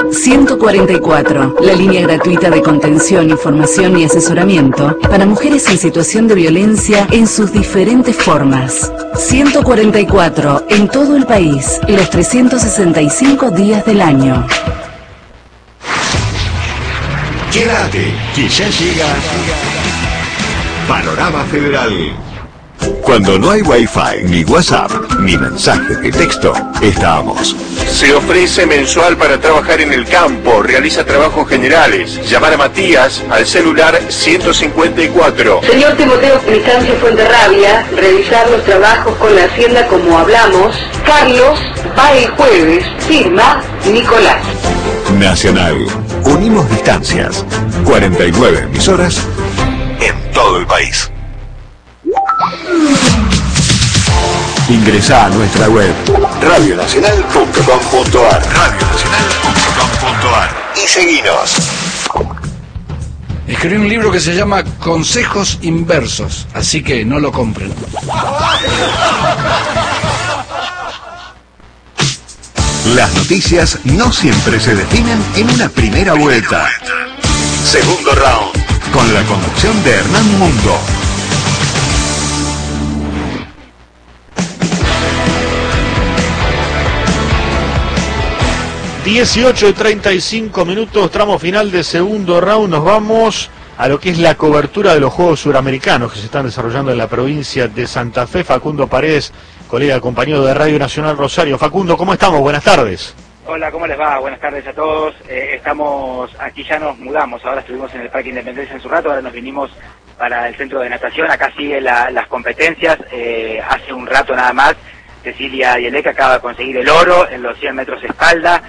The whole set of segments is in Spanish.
144, la línea gratuita de contención, información y asesoramiento para mujeres en situación de violencia en sus diferentes formas. 144, en todo el país, los 365 días del año. Quédate, que ya llega Panorama Federal. Cuando no hay Wi-Fi, ni WhatsApp, ni mensajes de texto, estamos. Se ofrece mensual para trabajar en el campo, realiza trabajos generales. Llamar a Matías al celular 154. Señor Timoteo Crisancio Fuenterrabia, revisar los trabajos con la Hacienda como hablamos. Carlos va el jueves, firma Nicolás. Nacional, unimos distancias. 49 emisoras en todo el país. Ingresá a nuestra web radionacional.com.ar y seguinos. Escribí un libro que se llama Consejos Inversos, así que no lo compren. Las noticias no siempre se definen en una primera vuelta. Segundo round, con la conducción de Hernán Mundo. (18:35), tramo final de segundo round. Nos vamos a lo que es la cobertura de los Juegos Suramericanos que se están desarrollando en la provincia de Santa Fe. Facundo Paredes, colega, compañero de Radio Nacional Rosario. Facundo, ¿cómo estamos? Buenas tardes. Hola, ¿cómo les va? Buenas tardes a todos. Estamos aquí, ya nos mudamos. Ahora estuvimos en el Parque Independencia en su rato, ahora nos vinimos para el centro de natación. Acá siguen las competencias. Hace un rato nada más, Cecilia Dieleca acaba de conseguir el oro en los 100 metros espalda.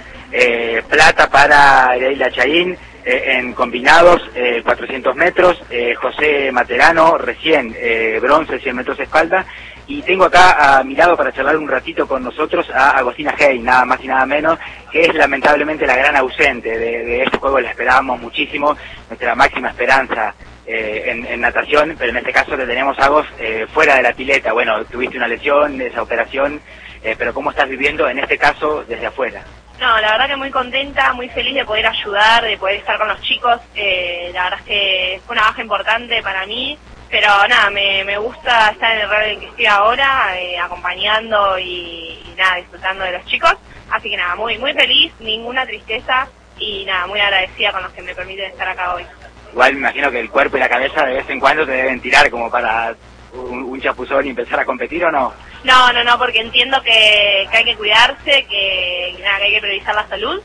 Plata para Ereila Chaín en combinados, 400 metros, José Materano recién bronce 100 metros espalda, y tengo acá a mi lado para charlar un ratito con nosotros a Agostina Hey, nada más y nada menos, que es lamentablemente la gran ausente de este juego. La esperábamos muchísimo, nuestra máxima esperanza en natación, pero en este caso le tenemos a Agos fuera de la pileta. Bueno, tuviste una lesión, esa operación, pero ¿cómo estás viviendo en este caso desde afuera? No, la verdad que muy contenta, muy feliz de poder ayudar, de poder estar con los chicos. La verdad es que fue una baja importante para mí, pero nada, me gusta estar en el rol en el que estoy ahora, acompañando y nada, disfrutando de los chicos. Así que nada, muy feliz, ninguna tristeza y nada, muy agradecida con los que me permiten estar acá hoy. Igual me imagino que el cuerpo y la cabeza de vez en cuando te deben tirar como para un chapuzón y empezar a competir, ¿o no? No, porque entiendo que hay que cuidarse, que hay que priorizar la salud.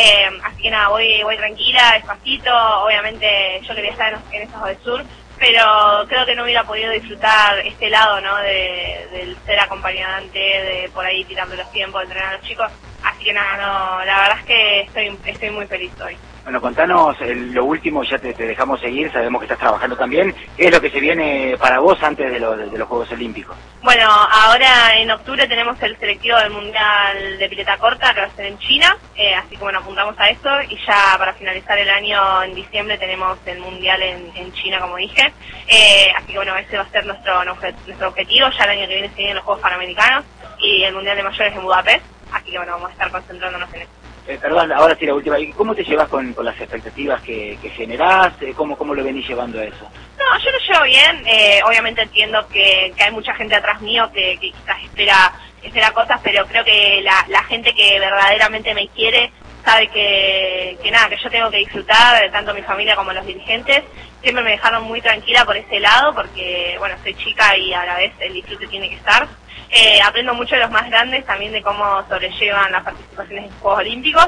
Así que nada, voy tranquila, despacito. Obviamente yo quería estar en estos del sur, pero creo que no hubiera podido disfrutar este lado, ¿no? Del ser acompañante, de por ahí tirando los tiempos, de entrenar a los chicos. Así que nada, no, la verdad es que estoy muy feliz hoy. Bueno, contanos lo último, ya te dejamos seguir, sabemos que estás trabajando también. ¿Qué es lo que se viene para vos antes de los Juegos Olímpicos? Bueno, ahora en octubre tenemos el selectivo del Mundial de Pileta Corta, que va a ser en China, así que bueno, apuntamos a eso, y ya para finalizar el año, en diciembre, tenemos el Mundial en China, como dije. Así que bueno, ese va a ser nuestro objetivo. Ya el año que viene se vienen los Juegos Panamericanos y el Mundial de Mayores en Budapest, así que bueno, vamos a estar concentrándonos en eso. Perdón, ahora sí la última. ¿Cómo te llevas con las expectativas que generás? ¿Cómo lo venís llevando a eso? No, yo lo llevo bien. Obviamente entiendo que hay mucha gente atrás mío que quizás espera cosas, pero creo que la gente que verdaderamente me quiere sabe que nada, que yo tengo que disfrutar, tanto mi familia como los dirigentes. Siempre me dejaron muy tranquila por ese lado, porque bueno, soy chica y a la vez el disfrute tiene que estar. Aprendo mucho de los más grandes, también de cómo sobrellevan las participaciones en Juegos Olímpicos.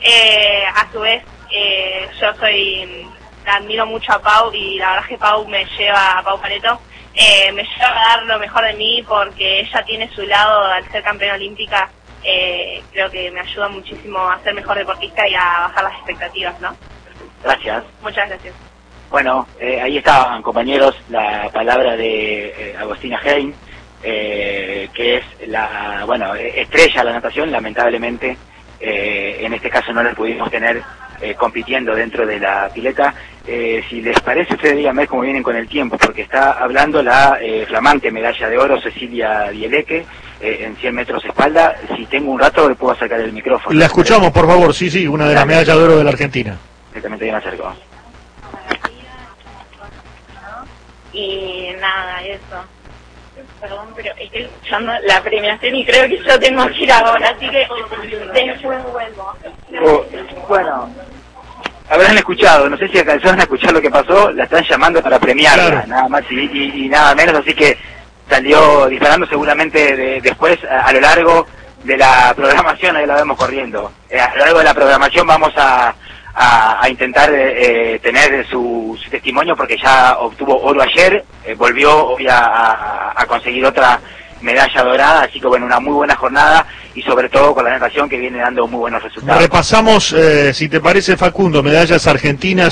A su vez, yo admiro mucho a Pau, y la verdad es que Pau Pareto, me lleva a dar lo mejor de mí, porque ella tiene su lado, al ser campeona olímpica, creo que me ayuda muchísimo a ser mejor deportista y a bajar las expectativas, ¿no? Gracias. Muchas gracias. Bueno, ahí estaban, compañeros, la palabra de Agostina Hein, que es estrella de la natación. Lamentablemente en este caso no la pudimos tener compitiendo dentro de la pileta. Si les parece, ustedes díganme cómo vienen con el tiempo, porque está hablando la flamante medalla de oro Cecilia Dieleque en 100 metros espalda. Si tengo un rato le puedo acercar el micrófono. La escuchamos, por favor. Sí, una de las medallas de oro de la Argentina. Exactamente, bien acerco. Y nada, eso. Perdón, pero estoy escuchando la premiación y creo que yo tengo que ir ahora, así que después vuelvo. Bueno, habrán escuchado, no sé si alcanzaron a escuchar lo que pasó, la están llamando para premiarla, claro. Nada más y nada menos, así que salió disparando seguramente después a lo largo de la programación, ahí la vemos corriendo. A lo largo de la programación vamos a intentar tener su testimonio, porque ya obtuvo oro ayer, volvió hoy a conseguir otra medalla dorada, así que bueno, una muy buena jornada y sobre todo con la natación que viene dando muy buenos resultados. Repasamos, si te parece, Facundo, medallas argentinas.